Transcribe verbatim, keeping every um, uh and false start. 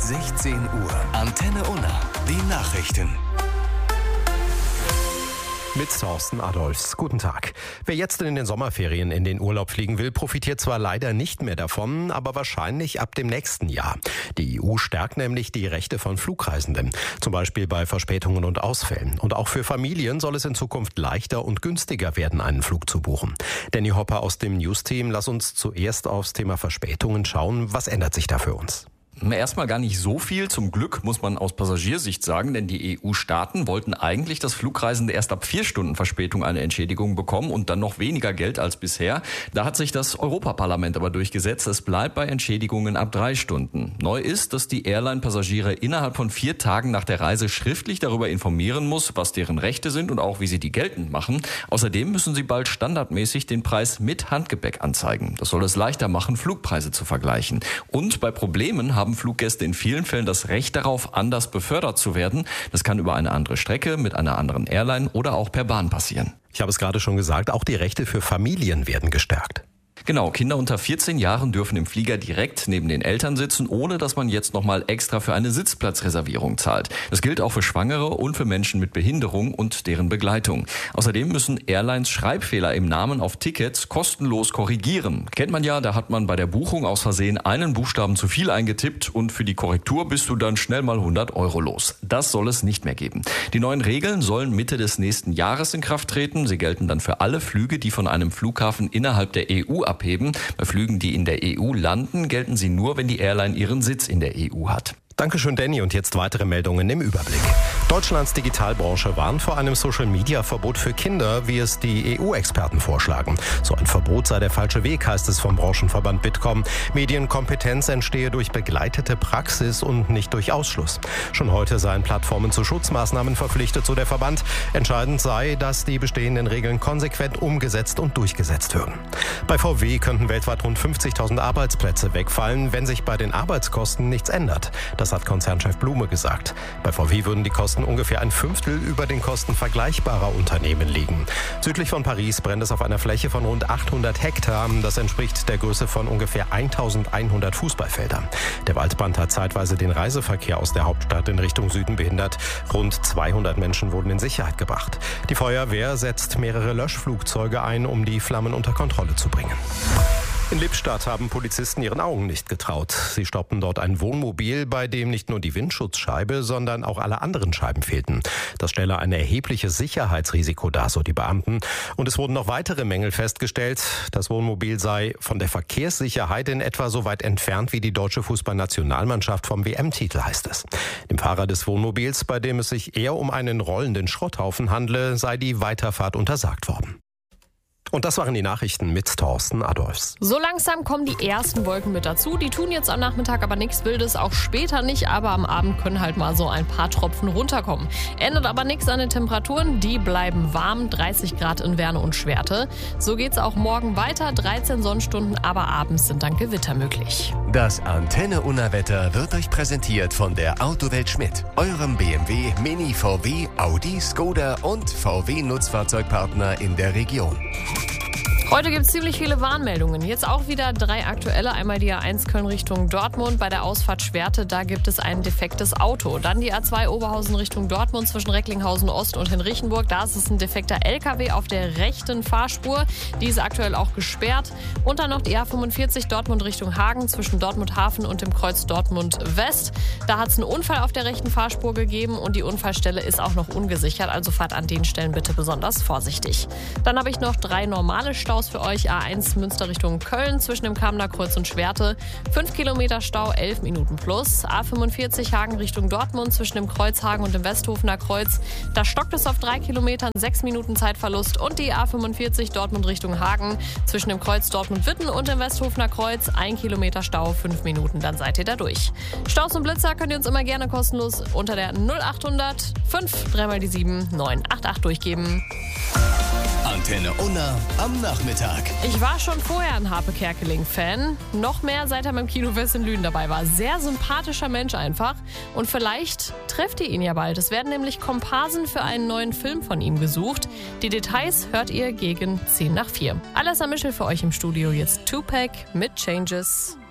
sechzehn Uhr. Antenne Unna. Die Nachrichten. Mit Thorsten Adolfs. Guten Tag. Wer jetzt in den Sommerferien in den Urlaub fliegen will, profitiert zwar leider nicht mehr davon, aber wahrscheinlich ab dem nächsten Jahr. Die E U stärkt nämlich die Rechte von Flugreisenden, zum Beispiel bei Verspätungen und Ausfällen. Und auch für Familien soll es in Zukunft leichter und günstiger werden, einen Flug zu buchen. Danny Hopper aus dem News-Team, lass uns zuerst aufs Thema Verspätungen schauen. Was ändert sich da für uns? Erstmal gar nicht so viel, zum Glück muss man aus Passagiersicht sagen, denn die E U-Staaten wollten eigentlich, dass Flugreisende erst ab vier Stunden Verspätung eine Entschädigung bekommen und dann noch weniger Geld als bisher. Da hat sich das Europaparlament aber durchgesetzt, es bleibt bei Entschädigungen ab drei Stunden. Neu ist, dass die Airline-Passagiere innerhalb von vier Tagen nach der Reise schriftlich darüber informieren muss, was deren Rechte sind und auch wie sie die geltend machen. Außerdem müssen sie bald standardmäßig den Preis mit Handgepäck anzeigen. Das soll es leichter machen, Flugpreise zu vergleichen. Und bei Problemen haben Fluggäste in vielen Fällen das Recht darauf, anders befördert zu werden. Das kann über eine andere Strecke, mit einer anderen Airline oder auch per Bahn passieren. Ich habe es gerade schon gesagt, auch die Rechte für Familien werden gestärkt. Genau, Kinder unter vierzehn Jahren dürfen im Flieger direkt neben den Eltern sitzen, ohne dass man jetzt nochmal extra für eine Sitzplatzreservierung zahlt. Das gilt auch für Schwangere und für Menschen mit Behinderung und deren Begleitung. Außerdem müssen Airlines Schreibfehler im Namen auf Tickets kostenlos korrigieren. Kennt man ja, da hat man bei der Buchung aus Versehen einen Buchstaben zu viel eingetippt und für die Korrektur bist du dann schnell mal hundert Euro los. Das soll es nicht mehr geben. Die neuen Regeln sollen Mitte des nächsten Jahres in Kraft treten. Sie gelten dann für alle Flüge, die von einem Flughafen innerhalb der E U abheben. Bei Flügen, die in der E U landen, gelten sie nur, wenn die Airline ihren Sitz in der E U hat. Dankeschön, Danny. Und jetzt weitere Meldungen im Überblick. Deutschlands Digitalbranche warnt vor einem Social-Media-Verbot für Kinder, wie es die E U-Experten vorschlagen. So ein Verbot sei der falsche Weg, heißt es vom Branchenverband Bitkom. Medienkompetenz entstehe durch begleitete Praxis und nicht durch Ausschluss. Schon heute seien Plattformen zu Schutzmaßnahmen verpflichtet, so der Verband. Entscheidend sei, dass die bestehenden Regeln konsequent umgesetzt und durchgesetzt würden. Bei V W könnten weltweit rund fünfzigtausend Arbeitsplätze wegfallen, wenn sich bei den Arbeitskosten nichts ändert. Das hat Konzernchef Blume gesagt. Bei V W würden die Kosten ungefähr ein Fünftel über den Kosten vergleichbarer Unternehmen liegen. Südlich von Paris brennt es auf einer Fläche von rund achthundert Hektar. Das entspricht der Größe von ungefähr eintausendeinhundert Fußballfeldern. Der Waldbrand hat zeitweise den Reiseverkehr aus der Hauptstadt in Richtung Süden behindert. Rund zweihundert Menschen wurden in Sicherheit gebracht. Die Feuerwehr setzt mehrere Löschflugzeuge ein, um die Flammen unter Kontrolle zu bringen. In Lippstadt haben Polizisten ihren Augen nicht getraut. Sie stoppten dort ein Wohnmobil, bei dem nicht nur die Windschutzscheibe, sondern auch alle anderen Scheiben fehlten. Das stelle ein erhebliches Sicherheitsrisiko dar, so die Beamten. Und es wurden noch weitere Mängel festgestellt. Das Wohnmobil sei von der Verkehrssicherheit in etwa so weit entfernt wie die deutsche Fußballnationalmannschaft vom W M-Titel, heißt es. Dem Fahrer des Wohnmobils, bei dem es sich eher um einen rollenden Schrotthaufen handle, sei die Weiterfahrt untersagt worden. Und das waren die Nachrichten mit Thorsten Adolfs. So langsam kommen die ersten Wolken mit dazu. Die tun jetzt am Nachmittag aber nichts Wildes, auch später nicht. Aber am Abend können halt mal so ein paar Tropfen runterkommen. Ändert aber nichts an den Temperaturen. Die bleiben warm, dreißig Grad in Werne und Schwerte. So geht's auch morgen weiter, dreizehn Sonnenstunden, aber abends sind dann Gewitter möglich. Das Antenne Unna Wetter wird euch präsentiert von der Autowelt Schmidt, eurem B M W, Mini, V W, Audi, Skoda und V W-Nutzfahrzeugpartner in der Region. Heute gibt es ziemlich viele Warnmeldungen. Jetzt auch wieder drei aktuelle. Einmal die A eins Köln Richtung Dortmund. Bei der Ausfahrt Schwerte, da gibt es ein defektes Auto. Dann die A zwei Oberhausen Richtung Dortmund zwischen Recklinghausen Ost und Hinrichenburg. Da ist es ein defekter L K W auf der rechten Fahrspur. Die ist aktuell auch gesperrt. Und dann noch die A fünfundvierzig Dortmund Richtung Hagen zwischen Dortmund Hafen und dem Kreuz Dortmund West. Da hat es einen Unfall auf der rechten Fahrspur gegeben und die Unfallstelle ist auch noch ungesichert. Also fahrt an den Stellen bitte besonders vorsichtig. Dann habe ich noch drei normale Staus für euch. A eins Münster Richtung Köln zwischen dem Kamener Kreuz und Schwerte. fünf Kilometer Stau, elf Minuten plus. A fünfundvierzig Hagen Richtung Dortmund zwischen dem Kreuz Hagen und dem Westhofener Kreuz. Da stockt es auf drei Kilometern, sechs Minuten Zeitverlust. Und die A fünfundvierzig Dortmund Richtung Hagen zwischen dem Kreuz Dortmund-Witten und dem Westhofener Kreuz. ein Kilometer Stau, fünf Minuten, dann seid ihr da durch. Staus und Blitzer könnt ihr uns immer gerne kostenlos unter der null achthundert fünf dreimal die sieben neun acht acht durchgeben. Antenne Unna am Nachmittag. Ich war schon vorher ein Harpe Kerkeling-Fan. Noch mehr, seit er beim Kinofest in Lünen dabei war. Sehr sympathischer Mensch einfach. Und vielleicht trefft ihr ihn ja bald. Es werden nämlich Komparsen für einen neuen Film von ihm gesucht. Die Details hört ihr gegen zehn nach vier. Alessa Mischel für euch im Studio. Jetzt Tupac mit Changes.